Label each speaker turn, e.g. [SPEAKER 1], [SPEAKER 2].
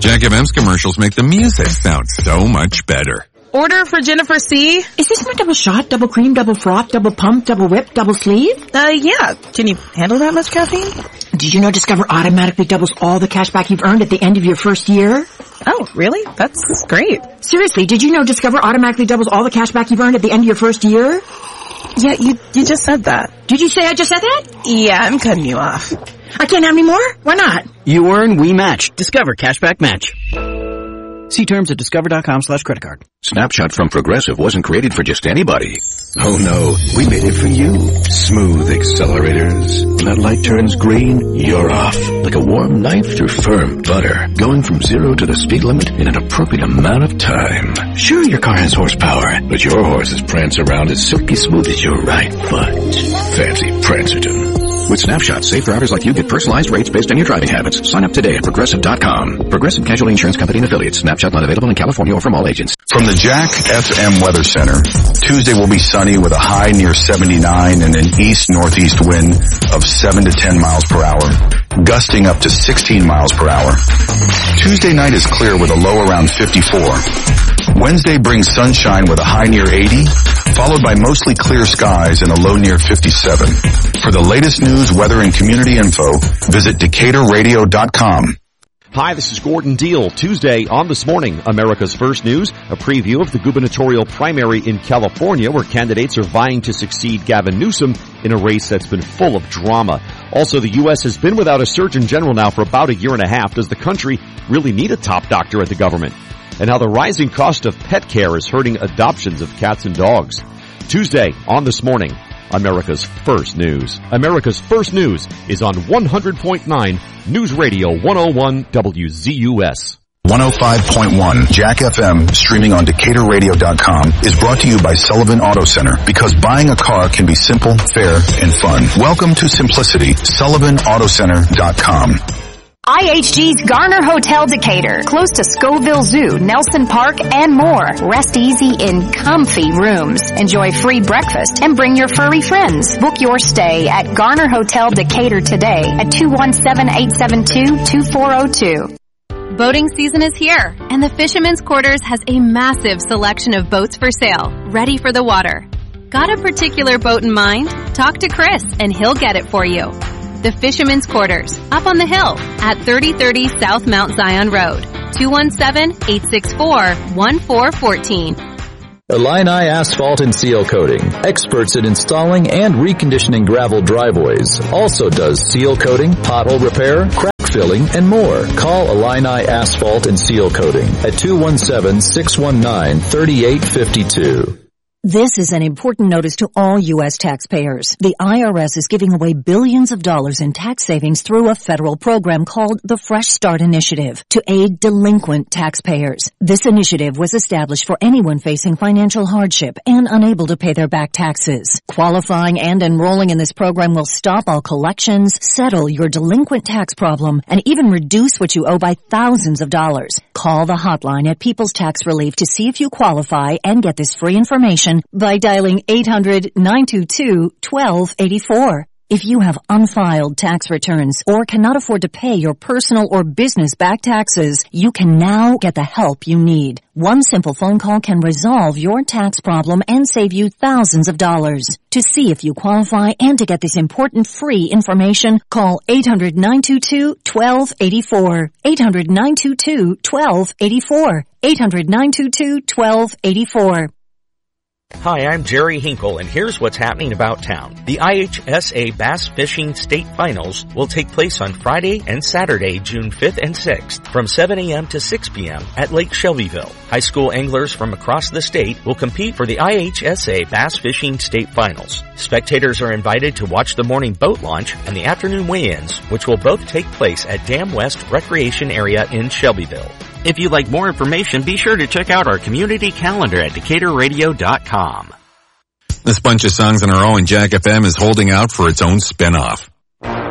[SPEAKER 1] Jack FM's commercials make the music sound so much better.
[SPEAKER 2] Order for Jennifer C.
[SPEAKER 3] Is this my double shot, double cream, double froth, double pump, double whip, double sleeve?
[SPEAKER 2] Yeah. Can you handle that much caffeine?
[SPEAKER 3] Did you know Discover automatically doubles all the cash back you've earned at the end of your first year?
[SPEAKER 2] Oh, really? That's great.
[SPEAKER 3] Seriously, did you know Discover automatically doubles all the cash back you've earned at the end of your first year?
[SPEAKER 2] Yeah, you just said that.
[SPEAKER 3] Did you say I just said that?
[SPEAKER 2] Yeah, I'm cutting you off.
[SPEAKER 3] I can't have any more? Why not?
[SPEAKER 4] You earn, we match. Discover Cashback Match. See terms at discover.com/creditcard.
[SPEAKER 5] Snapshot from Progressive wasn't created for just anybody. Oh no, we made it for you. Smooth accelerators. That light turns green, you're off. Like a warm knife through firm butter. Going from 0 to the speed limit in an appropriate amount of time. Sure, your car has horsepower, but your horses prance around as silky smooth as your right foot. Fancy Prancerton. With Snapshot, safe drivers like you get personalized rates based on your driving habits. Sign up today at Progressive.com. Progressive Casualty Insurance Company and Affiliates. Snapshot not available in California or from all agents.
[SPEAKER 6] From the Jack FM Weather Center, Tuesday will be sunny with a high near 79 and an east-northeast wind of 7 to 10 miles per hour, gusting up to 16 miles per hour. Tuesday night is clear with a low around 54. Wednesday brings sunshine with a high near 80, followed by mostly clear skies and a low near 57. For the latest news, weather, and community info, visit DecaturRadio.com.
[SPEAKER 7] Hi, this is Gordon Deal. Tuesday on This Morning, America's First News, a preview of the gubernatorial primary in California where candidates are vying to succeed Gavin Newsom in a race that's been full of drama. Also, the U.S. has been without a Surgeon General now for about a year and a half. Does the country really need a top doctor at the government? And how the rising cost of pet care is hurting adoptions of cats and dogs. Tuesday on This Morning, America's First News. America's First News is on 100.9 News Radio 101 WZUS.
[SPEAKER 6] 105.1 Jack FM, streaming on DecaturRadio.com, is brought to you by Sullivan Auto Center, because buying a car can be simple, fair, and fun. Welcome to simplicity. SullivanAutoCenter.com.
[SPEAKER 8] IHG's Garner Hotel Decatur, close to Scoville Zoo, Nelson Park, and more. Rest easy in comfy rooms. Enjoy free breakfast and bring your furry friends. Book your stay at Garner Hotel Decatur today at 217-872-2402.
[SPEAKER 9] Boating season is here, and the Fisherman's Quarters has a massive selection of boats for sale, ready for the water. Got a particular boat in mind? Talk to Chris, and he'll get it for you. The Fisherman's Quarters, up on the hill at 3030 South Mount Zion Road, 217-864-1414.
[SPEAKER 10] Illini Asphalt and Seal Coating, experts at installing and reconditioning gravel driveways. Also does seal coating, pothole repair, crack filling, and more. Call Illini Asphalt and Seal Coating at 217-619-3852.
[SPEAKER 11] This is an important notice to all U.S. taxpayers. The IRS is giving away billions of dollars in tax savings through a federal program called the Fresh Start Initiative to aid delinquent taxpayers. This initiative was established for anyone facing financial hardship and unable to pay their back taxes. Qualifying and enrolling in this program will stop all collections, settle your delinquent tax problem, and even reduce what you owe by thousands of dollars. Call the hotline at People's Tax Relief to see if you qualify and get this free information by dialing 800-922-1284. If you have unfiled tax returns or cannot afford to pay your personal or business back taxes, you can now get the help you need. One simple phone call can resolve your tax problem and save you thousands of dollars. To see if you qualify and to get this important free information, call 800-922-1284. 800-922-1284. 800-922-1284.
[SPEAKER 12] Hi, I'm Jerry Hinkle, and here's what's happening about town. The IHSA Bass Fishing State Finals will take place on Friday and Saturday, June 5th and 6th, from 7 a.m. to 6 p.m. at Lake Shelbyville. High school anglers from across the state will compete for the IHSA Bass Fishing State Finals. Spectators are invited to watch the morning boat launch and the afternoon weigh-ins, which will both take place at Dam West Recreation Area in Shelbyville.
[SPEAKER 4] If you'd like more information, be sure to check out our community calendar at DecaturRadio.com.
[SPEAKER 1] This bunch of songs on our own Jack FM is holding out for its own spin-off.